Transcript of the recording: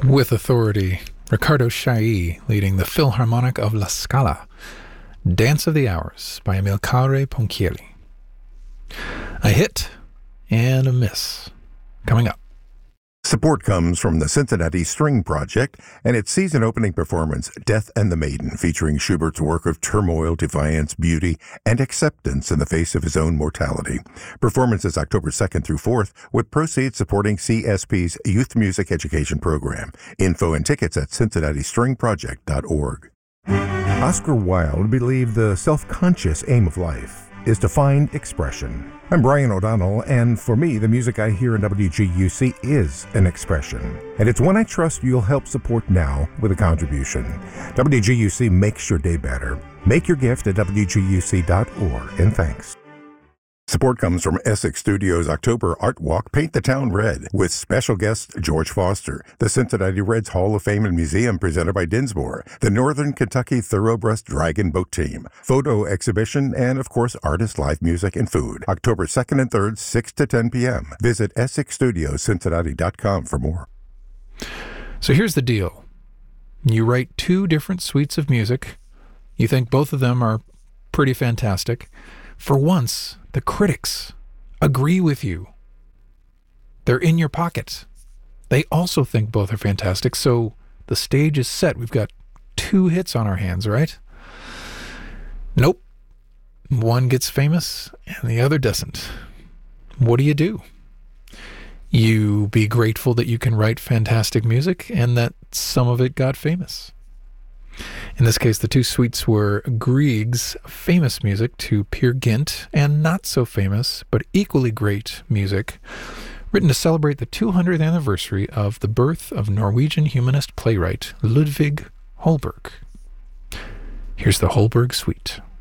With authority, Riccardo Chailly leading the Philharmonic of La Scala, Dance of the Hours by Amilcare Ponchielli. A hit and a miss. Coming up. Support comes from the Cincinnati String Project and its season-opening performance, Death and the Maiden, featuring Schubert's work of turmoil, defiance, beauty, and acceptance in the face of his own mortality. Performance is October 2nd through 4th, with proceeds supporting CSP's Youth Music Education Program. Info and tickets at cincinnatistringproject.org. Oscar Wilde believed the self-conscious aim of life is to find expression. I'm Brian O'Donnell, and for me, the music I hear in WGUC is an expression. And it's one I trust you'll help support now with a contribution. WGUC makes your day better. Make your gift at WGUC.org, and thanks. Support comes from Essex Studios' October Art Walk, Paint the Town Red, with special guest George Foster, the Cincinnati Reds Hall of Fame and Museum presented by Dinsmore, the Northern Kentucky Thoroughbreast Dragon Boat Team, photo exhibition, and, of course, artist live music and food. October 2nd and 3rd, 6 to 10 p.m. Visit EssexStudiosCincinnati.com for more. So here's the deal. You write two different suites of music. You think both of them are pretty fantastic. For once, the critics agree with you. They're in your pocket. They also think both are fantastic, so the stage is set. We've got two hits on our hands, right? Nope. One gets famous and the other doesn't. What do? You be grateful that you can write fantastic music and that some of it got famous. In this case, the two suites were Grieg's famous music to Peer Gynt and not so famous, but equally great music, written to celebrate the 200th anniversary of the birth of Norwegian humanist playwright Ludvig Holberg. Here's the Holberg Suite.